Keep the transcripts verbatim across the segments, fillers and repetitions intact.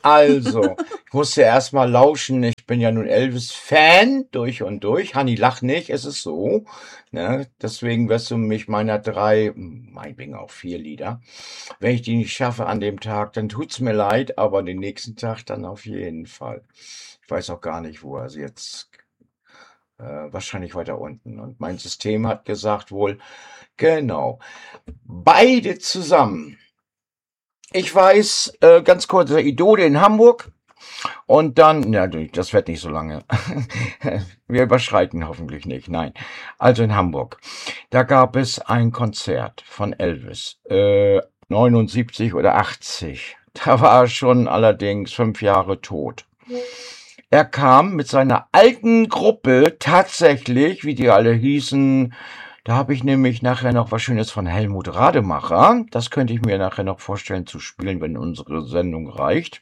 Also, ich musste erst mal lauschen. Ich bin ja nun Elvis-Fan durch und durch. Hanni, lach nicht, es ist so. Ne? Deswegen wirst du mich meiner drei, meinetwegen auch vier Lieder, wenn ich die nicht schaffe an dem Tag, dann tut's mir leid, aber den nächsten Tag dann auf jeden Fall. Ich weiß auch gar nicht, wo er sie jetzt, äh, wahrscheinlich weiter unten. Und mein System hat gesagt wohl, genau, beide zusammen. Ich weiß, äh, ganz kurz, der Idole in Hamburg und dann, ja, das wird nicht so lange. Wir überschreiten hoffentlich nicht, nein. Also in Hamburg, da gab es ein Konzert von Elvis, äh, neunundsiebzig oder achtzig. Da war er schon allerdings fünf Jahre tot. Er kam mit seiner alten Gruppe tatsächlich, wie die alle hießen. Da habe ich nämlich nachher noch was Schönes von Helmut Rademacher. Das könnte ich mir nachher noch vorstellen zu spielen, wenn unsere Sendung reicht.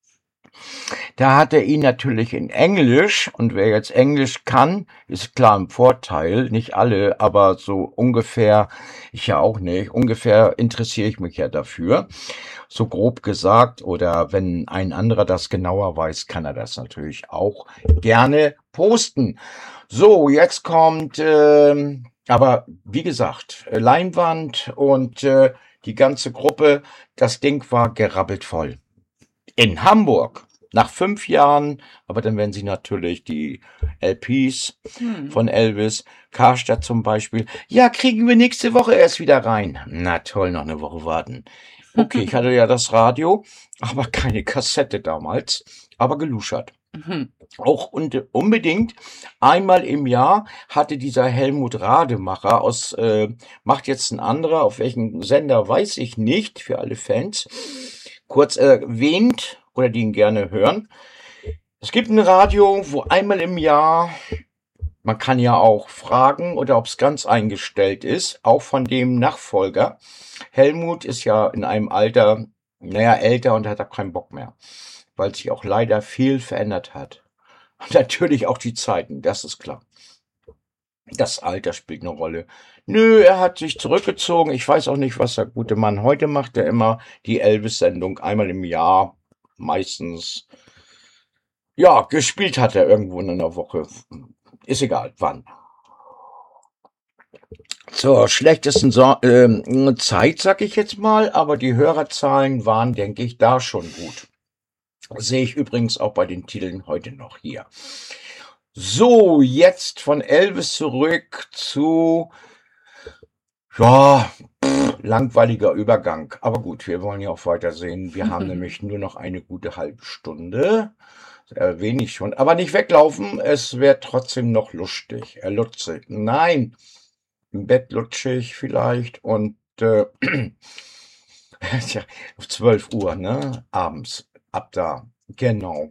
Da hat er ihn natürlich in Englisch, und wer jetzt Englisch kann, ist klar im Vorteil, nicht alle, aber so ungefähr, ich ja auch nicht, ungefähr interessiere ich mich ja dafür, so grob gesagt, oder wenn ein anderer das genauer weiß, kann er das natürlich auch gerne posten. So, jetzt kommt, ähm, aber wie gesagt, äh, Leinwand und äh, die ganze Gruppe, das Ding war gerabbelt voll. In Hamburg, nach fünf Jahren, aber dann werden sie natürlich die L Ps Hm. von Elvis, Karstadt zum Beispiel, ja, kriegen wir nächste Woche erst wieder rein. Na toll, noch eine Woche warten. Okay, ich hatte ja das Radio, aber keine Kassette damals, aber geluschert. Mhm. Auch und unbedingt einmal im Jahr hatte dieser Helmut Rademacher aus, äh, macht jetzt ein anderer, auf welchem Sender weiß ich nicht, für alle Fans, kurz erwähnt oder die ihn gerne hören. Es gibt ein Radio, wo einmal im Jahr, man kann ja auch fragen oder ob es ganz eingestellt ist, auch von dem Nachfolger. Helmut ist ja in einem Alter, naja, älter und hat da keinen Bock mehr, weil sich auch leider viel verändert hat. Und natürlich auch die Zeiten, das ist klar. Das Alter spielt eine Rolle. Nö, er hat sich zurückgezogen. Ich weiß auch nicht, was der gute Mann heute macht. Der immer die Elvis-Sendung einmal im Jahr meistens, ja, gespielt hat er irgendwo in einer Woche. Ist egal, wann. Zur schlechtesten so ähm, Zeit, sag ich jetzt mal, aber die Hörerzahlen waren, denke ich, da schon gut. Sehe ich übrigens auch bei den Titeln heute noch hier. So, jetzt von Elvis zurück zu, ja, pff, langweiliger Übergang. Aber gut, wir wollen ja auch weitersehen. Wir haben nämlich nur noch eine gute halbe Stunde. Äh, wenig schon. Aber nicht weglaufen, es wird trotzdem noch lustig. Äh, lutzig. Nein, im Bett lutschig vielleicht und äh, tja, auf zwölf Uhr, ne? Abends. Ab da. Genau.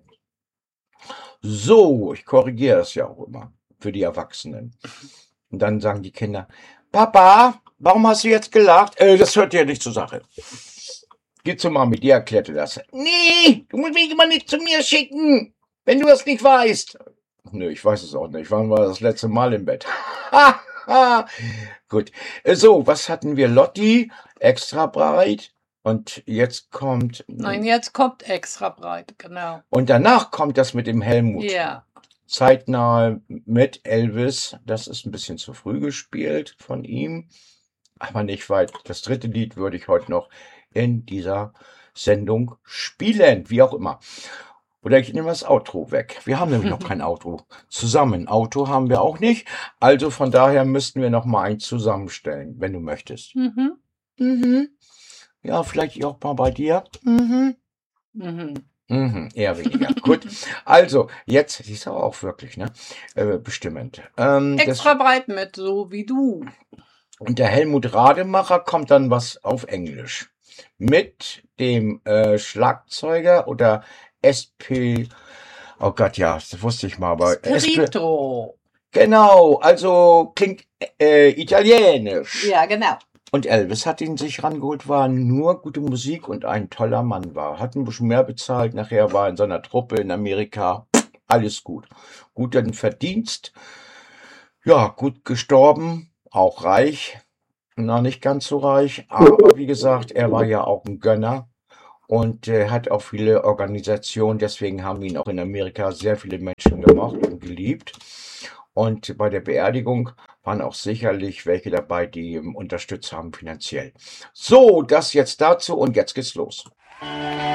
So, ich korrigiere das ja auch immer für die Erwachsenen. Und dann sagen die Kinder, Papa, warum hast du jetzt gelacht? Äh, das hört ja nicht zur Sache. Geh zur Mami, die erklärte das. Nee, du musst mich immer nicht zu mir schicken, wenn du das nicht weißt. Nö, ich weiß es auch nicht. Wann war das letzte Mal im Bett? Ha, ha. Gut. Äh, So, was hatten wir? Lotti, extra breit. Und jetzt kommt, Nein, jetzt kommt extra breit, genau. und danach kommt das mit dem Helmut. Ja. Zeitnah mit Elvis. Das ist ein bisschen zu früh gespielt von ihm, aber nicht weit. Das dritte Lied würde ich heute noch in dieser Sendung spielen, wie auch immer. Oder ich nehme das Outro weg. Wir haben nämlich noch kein Outro zusammen. Auto haben wir auch nicht. Also von daher müssten wir noch mal eins zusammenstellen, wenn du möchtest. Mhm. Mhm. Ja, vielleicht auch mal bei dir. Mhm. Mhm. Mhm, eher weniger. Gut. Also, jetzt, die ist aber auch wirklich, ne? Äh, bestimmend. Ähm, das, Extra breit mit, so wie du. und der Helmut Rademacher kommt dann was auf Englisch. Mit dem äh, Schlagzeuger oder S P. Oh Gott, ja, das wusste ich mal, aber S P. Spirito. Genau, also klingt äh, italienisch. Ja, genau. Und Elvis hat ihn sich rangeholt, war nur gute Musik und ein toller Mann war. Hat ein bisschen mehr bezahlt, nachher war in seiner Truppe in Amerika. Alles gut. Guten Verdienst. Ja, gut gestorben, auch reich. Noch nicht ganz so reich, aber wie gesagt, er war ja auch ein Gönner. und äh, hat auch viele Organisationen. Deswegen haben ihn auch in Amerika sehr viele Menschen gemocht und geliebt. Und bei der Beerdigung waren auch sicherlich welche dabei, die ihn unterstützt haben finanziell. So, das jetzt dazu und jetzt geht's los.